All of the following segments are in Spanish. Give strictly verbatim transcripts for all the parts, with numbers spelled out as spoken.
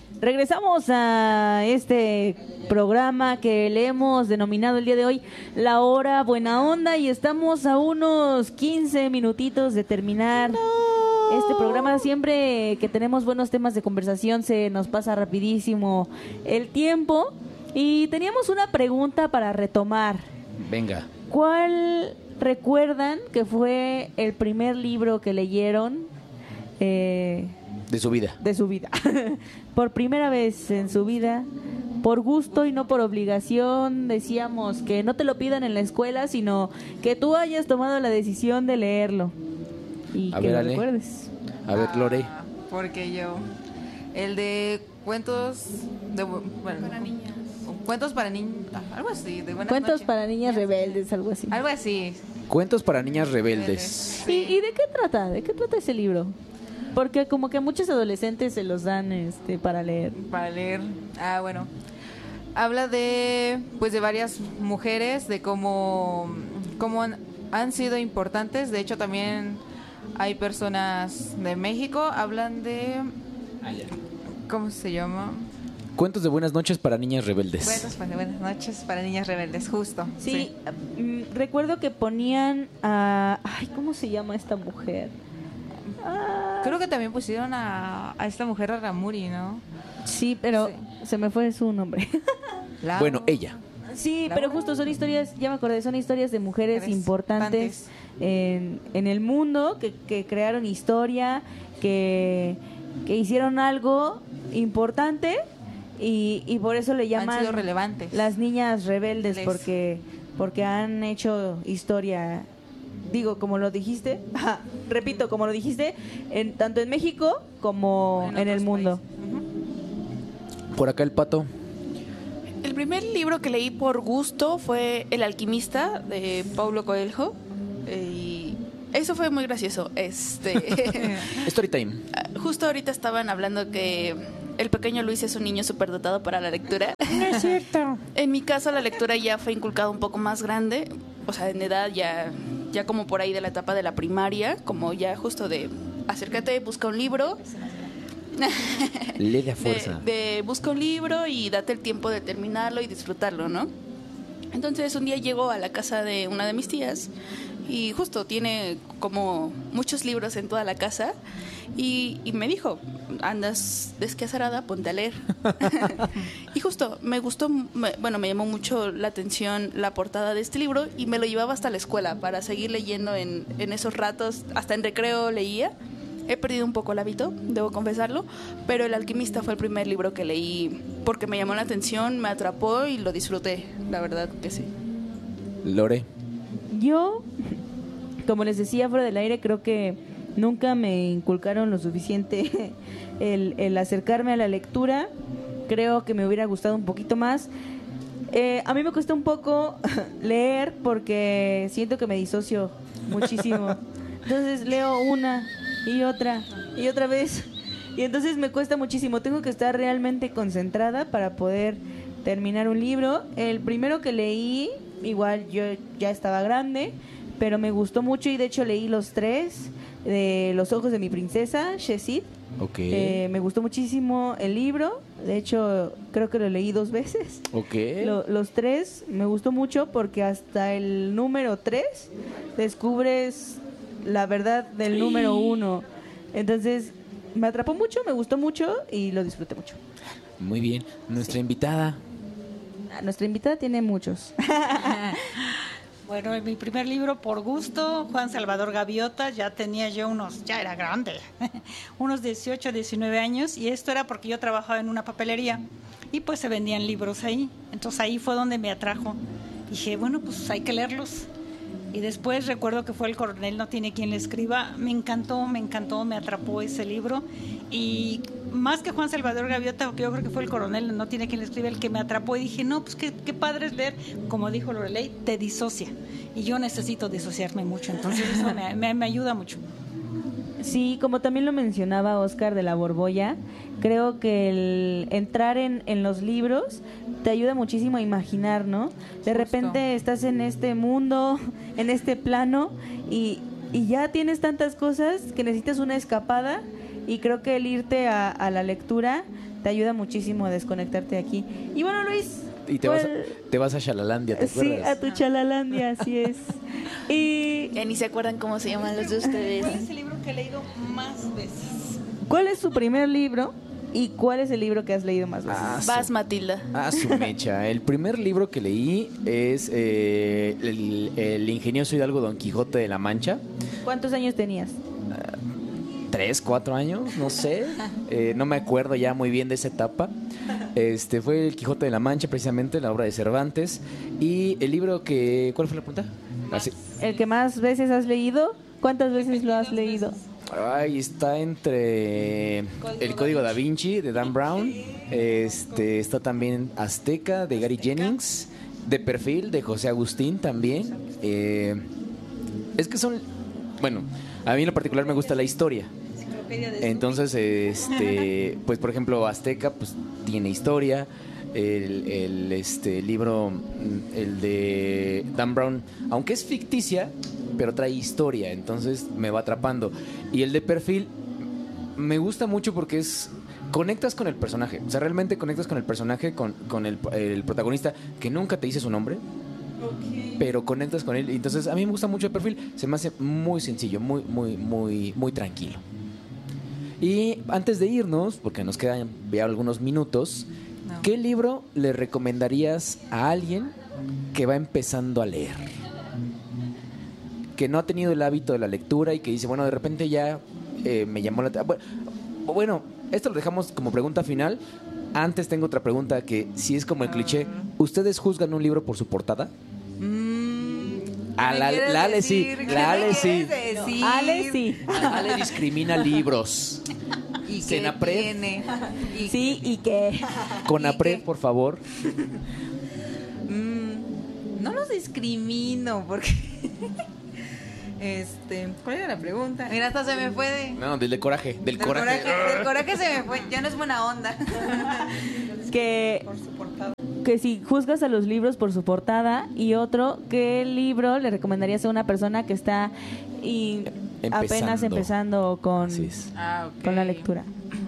Regresamos a este programa que le hemos denominado el día de hoy La Hora Buena Onda y estamos a unos quince minutitos de terminar no. este programa. Siempre que tenemos buenos temas de conversación se nos pasa rapidísimo el tiempo y teníamos una pregunta para retomar. Venga. ¿Cuál recuerdan que fue el primer libro que leyeron? Eh... De su vida. De su vida. Por primera vez en su vida, por gusto y no por obligación, decíamos que no te lo pidan en la escuela, sino que tú hayas tomado la decisión de leerlo. Y a que ver, lo Ale. recuerdes. A ver, Lore. Ah, porque yo. El de cuentos de. Bueno, para niñas. Cuentos para niñas. Algo así. De buenas Cuentos noches. para niñas rebeldes, algo así. Algo así. Cuentos para niñas rebeldes. Rebeldes. ¿Y, ¿Y de qué trata? ¿De qué trata ese libro? Porque como que a muchos adolescentes se los dan este para leer. Para leer. Ah, bueno. Habla de pues de varias mujeres, de cómo, cómo han, han sido importantes. De hecho, también hay personas de México. Hablan de... ¿Cómo se llama? Cuentos de buenas noches para niñas rebeldes. Cuentos para buenas noches para niñas rebeldes, justo. Sí, sí. Mm, recuerdo que ponían a... Ay, ¿cómo se llama esta mujer? Ah. Creo que también pusieron a, a esta mujer a Ramuri, ¿no? Sí, pero sí. Se me fue su nombre. Laura. Bueno, ella. Sí, Laura. Pero justo son historias, ya me acordé, son historias de mujeres Eres importantes en, en el mundo, que, que crearon historia, que, que hicieron algo importante y, y por eso le llaman han sido relevantes. Las niñas rebeldes, Les. porque, porque han hecho historia. Digo, como lo dijiste, repito, como lo dijiste, en, tanto en México como en, en el mundo. Uh-huh. Por acá el Pato. El primer libro que leí por gusto fue El alquimista de Paulo Coelho. Eh, y eso fue muy gracioso. Este Story time. Justo ahorita estaban hablando que el pequeño Luis es un niño superdotado para la lectura. No es cierto. En mi caso la lectura ya fue inculcada un poco más grande, o sea, en edad ya... ya como por ahí de la etapa de la primaria, como ya justo de acércate, busca un libro. Lee de fuerza. De, de busca un libro y date el tiempo de terminarlo y disfrutarlo, ¿no? Entonces un día llego a la casa de una de mis tías y justo tiene como muchos libros en toda la casa y, y me dijo, andas desquazarada, ponte a leer. Y justo me gustó, me, bueno, me llamó mucho la atención la portada de este libro y me lo llevaba hasta la escuela para seguir leyendo en, en esos ratos, hasta en recreo leía. He perdido un poco el hábito, debo confesarlo, pero El alquimista fue el primer libro que leí porque me llamó la atención, me atrapó y lo disfruté, la verdad que sí. Lore. Yo, como les decía fuera del aire, creo que nunca me inculcaron lo suficiente el, el acercarme a la lectura. Creo que me hubiera gustado un poquito más. Eh, a mí me cuesta un poco leer porque siento que me disocio muchísimo. Entonces leo una y otra y otra vez. Y entonces me cuesta muchísimo. Tengo que estar realmente concentrada para poder terminar un libro. El primero que leí, igual yo ya estaba grande, pero me gustó mucho y de hecho leí los tres de Los ojos de mi princesa, Shezid. Okay. Eh, me gustó muchísimo el libro. De hecho, creo que lo leí dos veces. Okay. Lo, los tres me gustó mucho porque hasta el número tres descubres la verdad del sí. número uno. Entonces, me atrapó mucho, me gustó mucho y lo disfruté mucho. Muy bien. Nuestra sí. invitada. Nuestra invitada tiene muchos. Bueno, en mi primer libro, por gusto, Juan Salvador Gaviota, ya tenía yo unos, ya era grande, unos dieciocho, diecinueve años, y esto era porque yo trabajaba en una papelería y pues se vendían libros ahí. Entonces ahí fue donde me atrajo. Dije, bueno, pues hay que leerlos. Y después recuerdo que fue El coronel no tiene quien le escriba. Me encantó, me encantó, me atrapó ese libro. Y más que Juan Salvador Gaviota, porque yo creo que fue El coronel no tiene quien le escriba el que me atrapó. Y dije, no, pues qué, qué padre es leer. Como dijo Lorelei, te disocia. Y yo necesito disociarme mucho. Entonces eso me, me, me ayuda mucho. Sí, como también lo mencionaba Oscar de la Borbolla, creo que el entrar en, en los libros te ayuda muchísimo a imaginar, ¿no? De Justo. repente estás en este mundo, en este plano, y, y ya tienes tantas cosas que necesitas una escapada, y creo que el irte a, a la lectura te ayuda muchísimo a desconectarte aquí. Y bueno, Luis, Y te vas, a, ¿cuál- te vas a Shalalandia, ¿te sí, acuerdas? a tu Chalalandia, así es. Y Ya ni se acuerdan cómo se llaman los de ustedes. ¿Cuál es el libro que he leído más veces? ¿cuál es tu primer libro y cuál es el libro que has leído más veces? Ah, su- Vas, Matilda. Ah, su mecha. El primer libro que leí es eh, el, el ingenioso Hidalgo Don Quijote de la Mancha. ¿Cuántos años tenías? Tres, cuatro años, no sé. Eh, no me acuerdo ya muy bien de esa etapa. Este fue el Quijote de la Mancha, precisamente, la obra de Cervantes. Y el libro que... ¿Cuál fue la pregunta? Así. ¿El que más veces has leído? ¿Cuántas veces lo has leído? Ay, está entre El Código Da Vinci de Dan Brown. Este está también Azteca de Gary Jennings. De Perfil de José Agustín también. Eh, es que son... Bueno, a mí en lo particular me gusta la historia. Entonces, este, pues por ejemplo, Azteca pues tiene historia. El, el, este libro, el de Dan Brown, aunque es ficticia, pero trae historia, entonces me va atrapando. Y el de Perfil me gusta mucho porque es... Conectas con el personaje, o sea, realmente conectas con el personaje, con, con el, el protagonista, que nunca te dice su nombre, pero conectas con él. Entonces, a mí me gusta mucho el Perfil, se me hace muy sencillo, muy, muy, muy, muy tranquilo. Y antes de irnos, porque nos quedan ya algunos minutos, No. ¿qué libro le recomendarías a alguien que va empezando a leer? Que no ha tenido el hábito de la lectura y que dice, bueno, de repente ya eh, me llamó la... Bueno, bueno, esto lo dejamos como pregunta final. Antes tengo otra pregunta que si es como el cliché. ¿Ustedes juzgan un libro por su portada? Mm, Ah, ¿qué la, me quieres la Ale sí, decir? ¿Qué la me Ale sí. quieres decir? Ale, sí. Ale discrimina libros. ¿Y qué Senapred. tiene? ¿Y Sí, y que... Con ¿Y Apred, qué? por favor. Mm, no los discrimino porque este, ¿cuál era la pregunta? Mira, hasta se me fue de No, del de coraje, del, del coraje. coraje, del coraje se me fue, ya no es buena onda. que que si juzgas a los libros por su portada, y otro, ¿qué libro le recomendarías a una persona que está y Empezando. apenas empezando con, Así es. Ah, ok. con la lectura?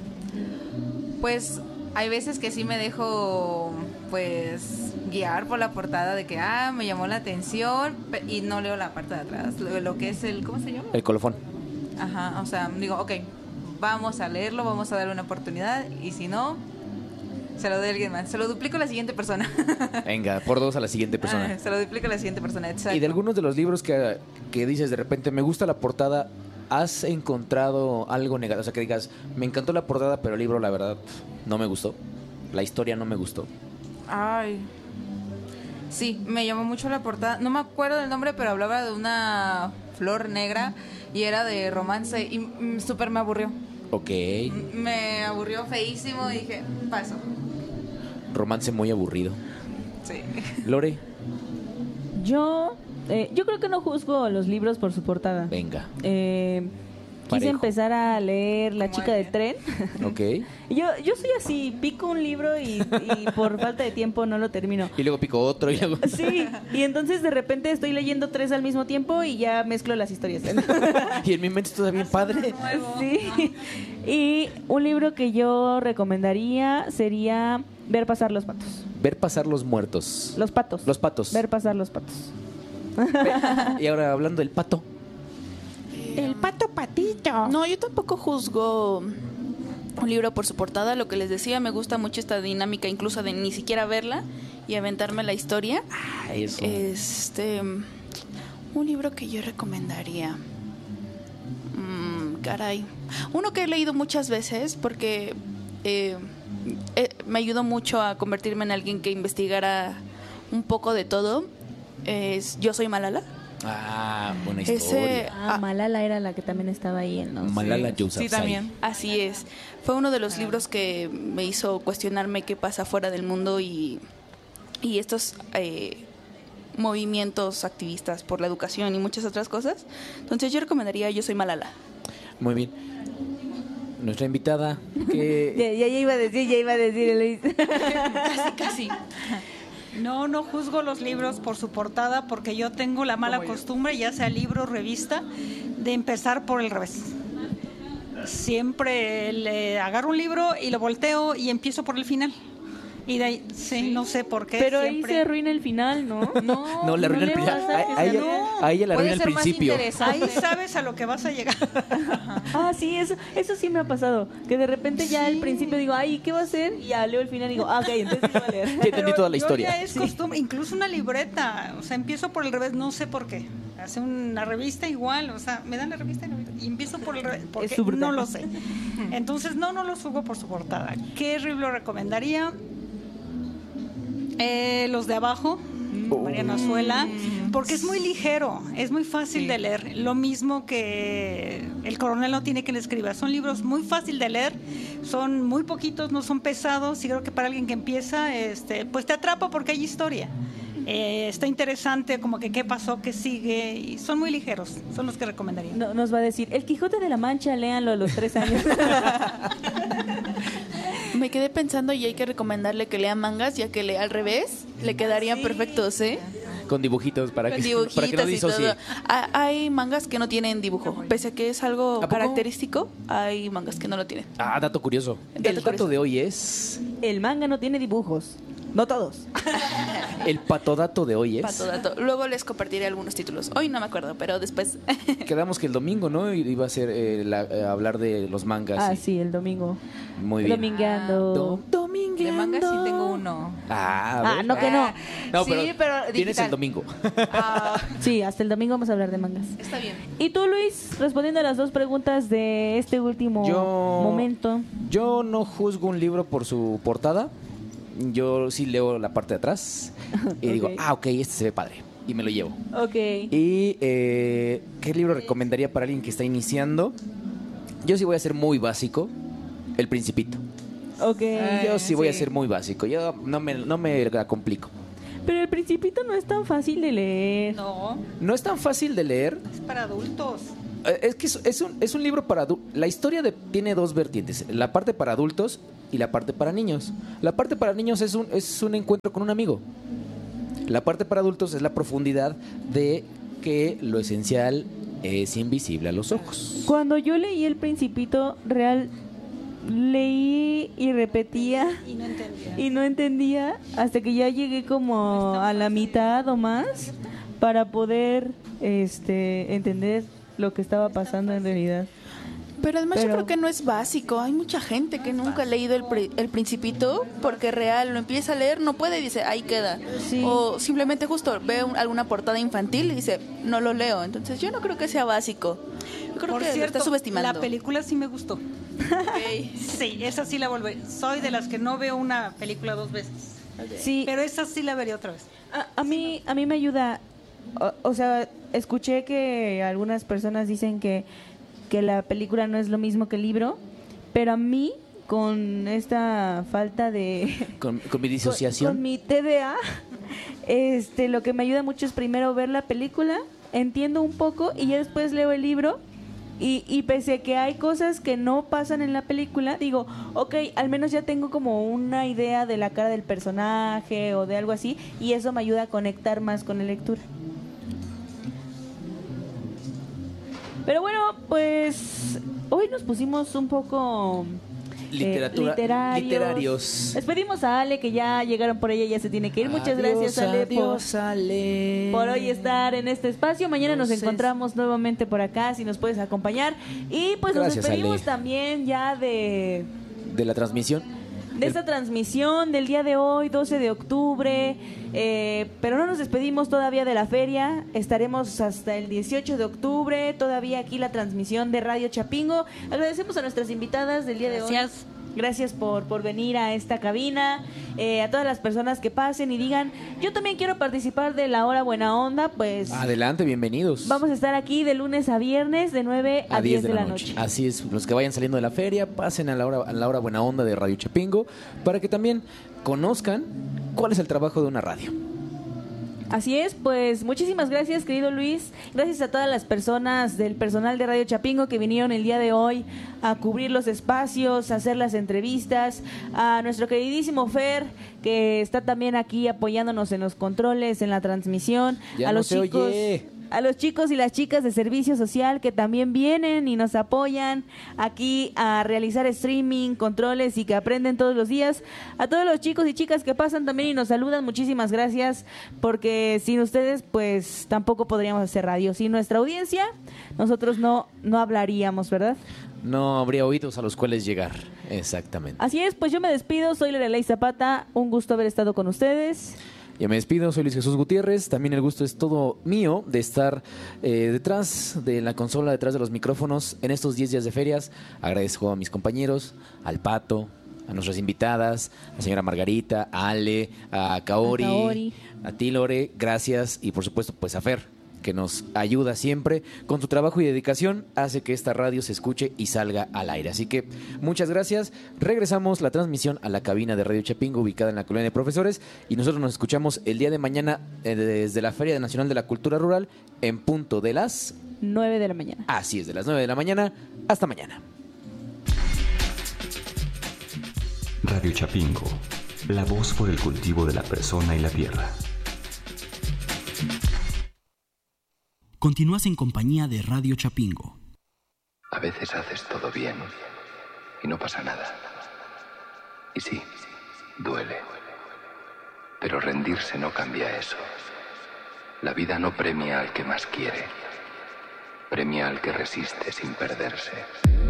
Pues hay veces que sí me dejo pues guiar por la portada de que ah, me llamó la atención pe- y no leo la parte de atrás, lo, lo que es el, ¿cómo se llama? El colofón. Ajá, o sea, digo, ok, vamos a leerlo, vamos a darle una oportunidad y si no, se lo doy a alguien más, se lo duplico a la siguiente persona. Venga, por dos a la siguiente persona. Ah, se lo duplico a la siguiente persona, exacto. Y de algunos de los libros que, que dices de repente, me gusta la portada, ¿has encontrado algo negativo? O sea, que digas, me encantó la portada, pero el libro, la verdad, no me gustó. La historia no me gustó. Ay. Sí, me llamó mucho la portada. No me acuerdo del nombre, pero hablaba de una flor negra y era de romance y mm, súper me aburrió. Ok. M- Me aburrió feísimo y dije, paso. Romance muy aburrido. Sí. Lore, Yo, eh, yo creo que no juzgo los libros por su portada. venga. Eh, quise Parejo. empezar a leer La Como chica del ella. tren. Ok. Y yo, yo soy así, pico un libro y, y por falta de tiempo no lo termino. Y luego pico otro y luego... Sí, y entonces de repente estoy leyendo tres al mismo tiempo y ya mezclo las historias. Y en mi mente está bien padre. Sí. Y un libro que yo recomendaría sería Ver pasar los patos. Ver pasar los muertos. Los patos. Los patos. Ver pasar los patos. Y ahora hablando del pato. El pato patito. No, yo tampoco juzgo un libro por su portada. Lo que les decía, me gusta mucho esta dinámica, incluso de ni siquiera verla y aventarme la historia. Ah, eso. Este, un libro que yo recomendaría. Mm, caray. Uno que he leído muchas veces porque eh, eh, me ayudó mucho a convertirme en alguien que investigara un poco de todo. Es Yo soy Malala. Ah, buena Ese- historia. Ah, Ah. Malala era la que también estaba ahí en los... Malala Sí, Yousafzai. también. Así es. Fue uno de los libros que me hizo cuestionarme qué pasa fuera del mundo y, y estos eh, movimientos activistas por la educación y muchas otras cosas. Entonces yo recomendaría Yo soy Malala. Muy bien. Nuestra invitada, que... Ya, ya, ya iba a decir, ya iba a decir, Luis. Casi, casi. No, no juzgo los libros por su portada porque yo tengo la mala Como yo. costumbre, ya sea libro o revista, de empezar por el revés. siempre le agarro un libro y lo volteo y empiezo por el final. Y de ahí, sí, sí. no sé por qué. Pero siempre... ahí se arruina el final, ¿no? No, no le arruina no el final. A, a ella, a ella le arruina el principio. Ahí sabes a lo que vas a llegar. Ah, sí, eso, eso sí me ha pasado. Que de repente ya sí. al principio digo, ay, ¿qué va a hacer? Y ya leo el final y digo, ah, ok, entonces sí va a leer. Ya entendí toda la historia. Ya es sí. costumbre, incluso una libreta. O sea, empiezo por el revés, no sé por qué. Hace una revista igual, o sea, me dan la revista y empiezo por el revés, porque no lo sé. Entonces, no, no lo subo por su portada. ¿Qué libro recomendaría? Eh, los de abajo, oh. Mariano Azuela, porque es muy ligero, es muy fácil sí. de leer. Lo mismo que El Coronel no tiene que le escriba. Son libros muy fácil de leer, son muy poquitos, no son pesados. Y creo que para alguien que empieza, este, pues te atrapa porque hay historia. Eh, está interesante, como que qué pasó, qué sigue, y son muy ligeros, son los que recomendaría. No, nos va a decir, El Quijote de la Mancha, léanlo a los tres años. Me quedé pensando y hay que recomendarle que lea mangas, ya que lea al revés, le quedarían sí. perfectos, ¿eh? Con dibujitos para Con que, dibujitos para que no disocie. Ah, hay mangas que no tienen dibujo, pese a que es algo característico, hay mangas que no lo tienen. Ah, dato curioso. Dato El curioso. dato de hoy es... El manga no tiene dibujos. No todos. El patodato de hoy es... Patodato. Luego les compartiré algunos títulos. Hoy no me acuerdo, pero después... Quedamos que el domingo, ¿no? Iba a ser eh, la, eh, hablar de los mangas. Ah, y... sí, el domingo. Muy bien. Domingueando. Do- domingueando. De manga sí tengo uno. Ah, ah no que no. No, sí, pero, pero tienes digital. el domingo. Ah, sí, hasta el domingo vamos a hablar de mangas. Está bien. Y tú, Luis, respondiendo a las dos preguntas de este último yo, momento. Yo no juzgo un libro por su portada. Yo sí leo la parte de atrás y okay. digo, ah, ok, este se ve padre. Y me lo llevo. Ok. Y, eh, ¿qué libro recomendaría para alguien que está iniciando? Yo sí voy a ser muy básico. El Principito. Ok. Yo sí voy sí. a ser muy básico. Yo no me, no me la complico. Pero El Principito no es tan fácil de leer. No. No es tan fácil de leer. Es para adultos. Es que es, es, un, es un libro para adultos. La historia de, tiene dos vertientes. La parte para adultos y la parte para niños. La parte para niños es un, es un encuentro con un amigo. La parte para adultos es la profundidad de que lo esencial es invisible a los ojos. Cuando yo leí El Principito, real, leí y repetía y no entendía. Y no entendía hasta que ya llegué como a la mitad o más para poder este entender lo que estaba pasando en realidad. Pero además Pero... yo creo que no es básico. Hay mucha gente que nunca ha leído el, pri- el Principito porque real lo empieza a leer, no puede y dice, ahí queda. Sí. O simplemente justo ve un- alguna portada infantil y dice, no lo leo. Entonces yo no creo que sea básico. Yo creo Por que cierto, lo está subestimando. la película sí me gustó. Okay. Sí, esa sí la volveré. Soy de las que no veo una película dos veces. Okay. Sí, Pero esa sí la veré otra vez. a, a mí a mí me ayuda. O, o sea, escuché que algunas personas dicen que que la película no es lo mismo que el libro, pero a mí con esta falta de Con, con mi disociación. con, con mi T D A, este, lo que me ayuda mucho es primero ver la película, entiendo un poco y ya después leo el libro. Y, y pese a que hay cosas que no pasan en la película, digo, ok, al menos ya tengo como una idea de la cara del personaje o de algo así, y eso me ayuda a conectar más con la lectura. Pero bueno, pues hoy nos pusimos un poco Literatura, eh, literarios. literarios. Despedimos a Ale, que ya llegaron por ella, ya se tiene que ir. Muchas Adiós, gracias, Ale, adiós, Ale. por, por hoy estar en este espacio. Mañana nos Entonces, encontramos nuevamente por acá, si nos puedes acompañar. Y pues Gracias, nos despedimos Ale. también ya de... De la transmisión. de esta transmisión del día de hoy, doce de octubre, eh, pero no nos despedimos todavía de la feria, estaremos hasta el dieciocho de octubre, todavía aquí la transmisión de Radio Chapingo. Agradecemos a nuestras invitadas del día de hoy. Gracias. Gracias por, por venir a esta cabina, eh, a todas las personas que pasen y digan, yo también quiero participar de la hora buena onda, pues... Adelante, bienvenidos. Vamos a estar aquí de lunes a viernes, de nueve a diez de la noche. Así es, los que vayan saliendo de la feria, pasen a la hora, a la hora buena onda de Radio Chapingo, para que también conozcan cuál es el trabajo de una radio. Así es, pues muchísimas gracias, querido Luis. Gracias a todas las personas del personal de Radio Chapingo que vinieron el día de hoy a cubrir los espacios, a hacer las entrevistas. A nuestro queridísimo Fer, que está también aquí apoyándonos en los controles, en la transmisión. Ya a no los se chicos, oye. a los chicos y las chicas de servicio social que también vienen y nos apoyan aquí a realizar streaming, controles y que aprenden todos los días. A todos los chicos y chicas que pasan también y nos saludan, muchísimas gracias, porque sin ustedes pues tampoco podríamos hacer radio. Sin nuestra audiencia nosotros no, no hablaríamos, ¿verdad? No habría oídos a los cuales llegar, exactamente. Así es, pues yo me despido, soy Lorelei Zapata, un gusto haber estado con ustedes. Ya me despido, soy Luis Jesús Gutiérrez, también el gusto es todo mío de estar eh, detrás de la consola, detrás de los micrófonos en estos diez días de ferias. Agradezco a mis compañeros, al Pato, a nuestras invitadas, a la señora Margarita, a Ale, a Kaori, a, Kaori. a ti Lore, gracias, y por supuesto pues a Fer, que nos ayuda siempre con su trabajo y dedicación, hace que esta radio se escuche y salga al aire. Así que muchas gracias. Regresamos la transmisión a la cabina de Radio Chapingo, ubicada en la Colonia de Profesores, y nosotros nos escuchamos el día de mañana eh, desde la Feria Nacional de la Cultura Rural en punto de las nueve de la mañana. Así es, de las nueve de la mañana. Hasta mañana. Radio Chapingo, la voz por el cultivo de la persona y la tierra. Continúas en compañía de Radio Chapingo. A veces haces todo bien y no pasa nada. Y sí, duele. Pero rendirse no cambia eso. La vida no premia al que más quiere. Premia al que resiste sin perderse.